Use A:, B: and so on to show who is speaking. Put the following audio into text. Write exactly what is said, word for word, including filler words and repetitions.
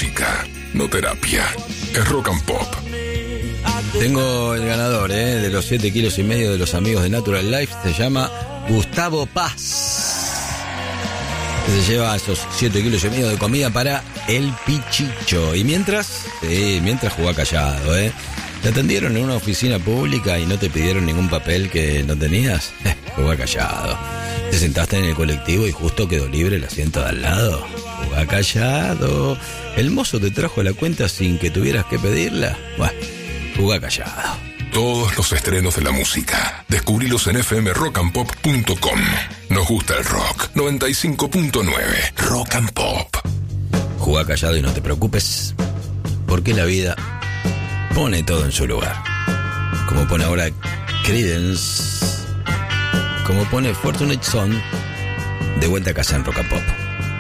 A: música, no terapia. Es Rock and Pop.
B: Tengo el ganador, ¿eh? De los siete kilos y medio de los amigos de Natural Life. Se llama Gustavo Paz. Se lleva esos siete kilos y medio de comida para el Pichicho. Y mientras, sí, mientras jugá callado, ¿eh? ¿Te atendieron en una oficina pública y no te pidieron ningún papel que no tenías? Eh, jugá callado. ¿Te sentaste en el colectivo y justo quedó libre el asiento de al lado? Jugá callado. ¿El mozo te trajo la cuenta sin que tuvieras que pedirla? Bueno, jugá callado.
A: Todos los estrenos de la música, descubrilos en f m rock and pop punto com. Nos gusta el rock. noventa y cinco punto nueve Rock and Pop.
B: Jugá callado y no te preocupes, porque la vida pone todo en su lugar. Como pone ahora Creedence, como pone Fortunate Son, de vuelta a casa en Rock and Pop.